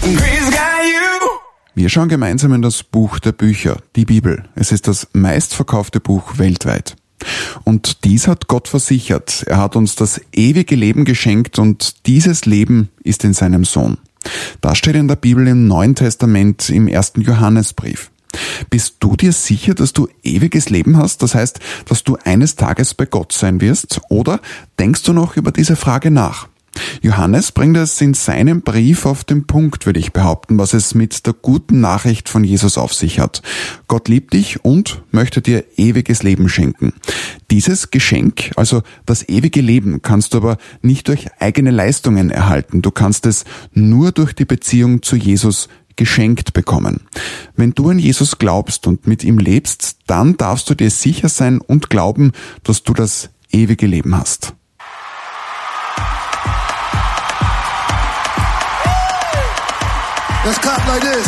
Wir schauen gemeinsam in das Buch der Bücher, die Bibel. Es ist das meistverkaufte Buch weltweit. Und dies hat Gott versichert. Er hat uns das ewige Leben geschenkt und dieses Leben ist in seinem Sohn. Das steht in der Bibel im Neuen Testament im 1. Johannesbrief. Bist du dir sicher, dass du ewiges Leben hast? Das heißt, dass du eines Tages bei Gott sein wirst? Oder denkst du noch über diese Frage nach? Johannes bringt es in seinem Brief auf den Punkt, würde ich behaupten, was es mit der guten Nachricht von Jesus auf sich hat. Gott liebt dich und möchte dir ewiges Leben schenken. Dieses Geschenk, also das ewige Leben, kannst du aber nicht durch eigene Leistungen erhalten. Du kannst es nur durch die Beziehung zu Jesus geschenkt bekommen. Wenn du an Jesus glaubst und mit ihm lebst, dann darfst du dir sicher sein und glauben, dass du das ewige Leben hast. Let's clap like this.